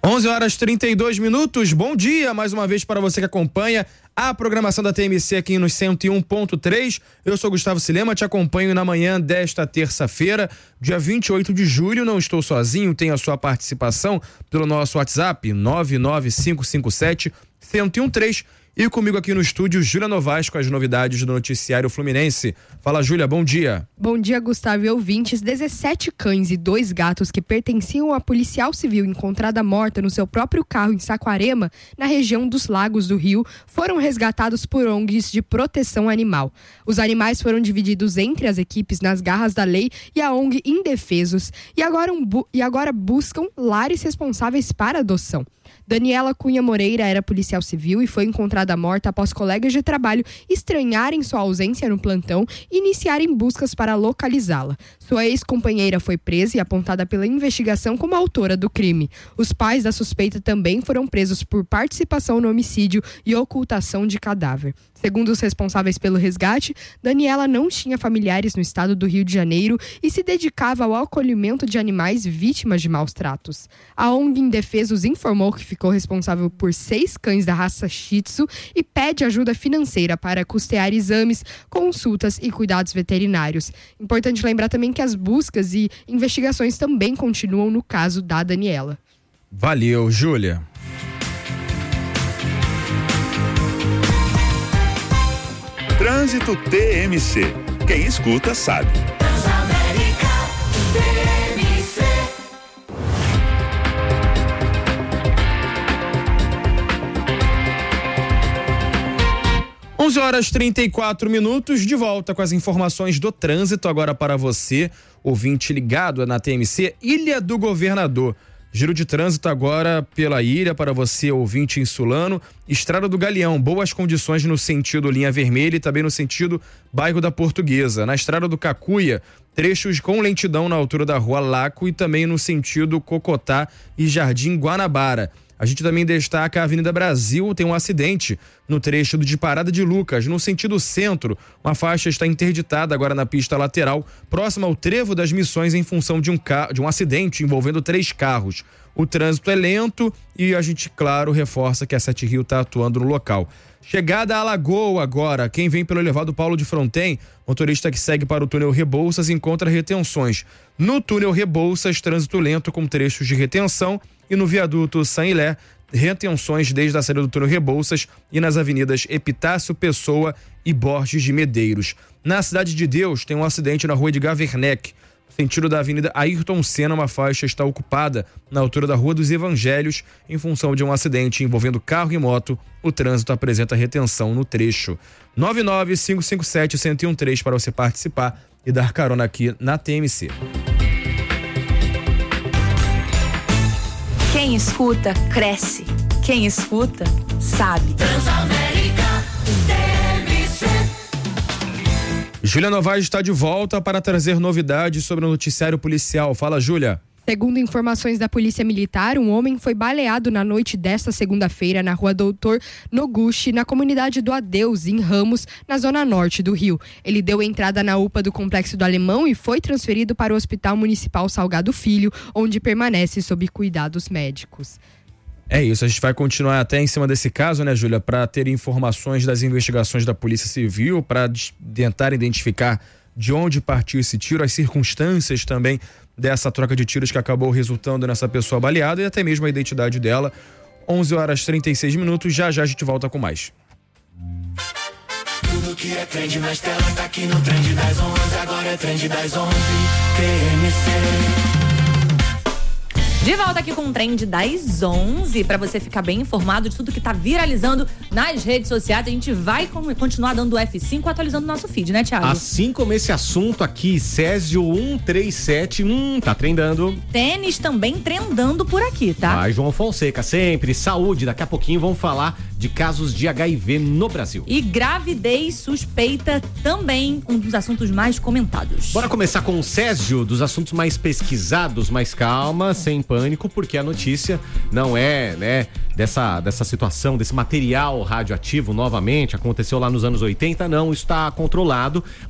11h32. Bom dia mais uma vez para você que acompanha a programação da TMC aqui nos 101.3. Eu sou Gustavo Silema, te acompanho na manhã desta terça-feira, dia 28 de julho. Não estou sozinho, tenho a sua participação pelo nosso WhatsApp 99557-1013. E comigo aqui no estúdio, Júlia Novaes, com as novidades do noticiário Fluminense. Fala, Júlia, bom dia. Bom dia, Gustavo e ouvintes. 17 cães e 2 gatos que pertenciam a policial civil encontrada morta no seu próprio carro em Saquarema, na região dos Lagos do Rio, foram resgatados por ONGs de proteção animal. Os animais foram divididos entre as equipes nas garras da lei e a ONG Indefesos e agora buscam lares responsáveis para adoção. Daniela Cunha Moreira era policial civil e foi encontrada morta após colegas de trabalho estranharem sua ausência no plantão e iniciarem buscas para localizá-la. Sua ex-companheira foi presa e apontada pela investigação como autora do crime. Os pais da suspeita também foram presos por participação no homicídio e ocultação de cadáver. Segundo os responsáveis pelo resgate, Daniela não tinha familiares no estado do Rio de Janeiro e se dedicava ao acolhimento de animais vítimas de maus tratos. A ONG Indefesos informou que ficou responsável por 6 cães da raça Shih Tzu e pede ajuda financeira para custear exames, consultas e cuidados veterinários. Importante lembrar também que as buscas e investigações também continuam no caso da Daniela. Valeu, Júlia. Trânsito TMC. Quem escuta sabe. Transamérica TMC. 11h34, de volta com as informações do trânsito agora para você, ouvinte ligado na TMC, Ilha do Governador. Giro de trânsito agora pela ilha para você, ouvinte insulano. Estrada do Galeão, boas condições no sentido linha vermelha e também no sentido bairro da Portuguesa. Na estrada do Cacuia, trechos com lentidão na altura da rua Laco e também no sentido Cocotá e Jardim Guanabara. A gente também destaca a Avenida Brasil, tem um acidente no trecho de Parada de Lucas, no sentido centro. Uma faixa está interditada agora na pista lateral, próxima ao Trevo das Missões, em função de um acidente envolvendo 3 carros. O trânsito é lento e a gente, claro, reforça que a 7 Rio está atuando no local. Chegada a Alagoa agora, quem vem pelo elevado Paulo de Fronten, motorista que segue para o túnel Rebouças encontra retenções. No túnel Rebouças, trânsito lento com trechos de retenção e no viaduto Saint-Hilaire, retenções desde a saída do túnel Rebouças e nas avenidas Epitácio Pessoa e Borges de Medeiros. Na Cidade de Deus, tem um acidente na rua Edgar Werneck. Sentido da Avenida Ayrton Senna, uma faixa está ocupada na altura da Rua dos Evangelhos em função de um acidente envolvendo carro e moto. O trânsito apresenta retenção no trecho. 99557-1013 para você participar e dar carona aqui na TMC. Quem escuta, cresce. Quem escuta, sabe. Transamérica TMC. Júlia Novaes está de volta para trazer novidades sobre o noticiário policial. Fala, Júlia. Segundo informações da Polícia Militar, um homem foi baleado na noite desta segunda-feira na rua Doutor Noguchi, na comunidade do Adeus, em Ramos, na zona norte do Rio. Ele deu entrada na UPA do Complexo do Alemão e foi transferido para o Hospital Municipal Salgado Filho, onde permanece sob cuidados médicos. É isso, a gente vai continuar até em cima desse caso, né, Júlia, para ter informações das investigações da Polícia Civil, para tentar identificar de onde partiu esse tiro, as circunstâncias também dessa troca de tiros que acabou resultando nessa pessoa baleada e até mesmo a identidade dela. 11h36, já a gente volta com mais. Tudo que é trend nas telas tá aqui no Trend das 11, agora é Trend das 11, TMC. De volta aqui com o Trend das 11, para você ficar bem informado de tudo que tá viralizando nas redes sociais. A gente vai continuar dando o F5, atualizando o nosso feed, né, Thiago? Assim como esse assunto aqui, Césio 137, tá trendando. Tênis também trendando por aqui, tá? Vai, João Fonseca, sempre. Saúde, daqui a pouquinho vamos falar de casos de HIV no Brasil. E gravidez suspeita também, um dos assuntos mais comentados. Bora começar com o Césio, dos assuntos mais pesquisados, mas calma, sem pânico, porque a notícia não é, né, dessa situação, desse material radioativo novamente, aconteceu lá nos anos 80, não, isso está controlado.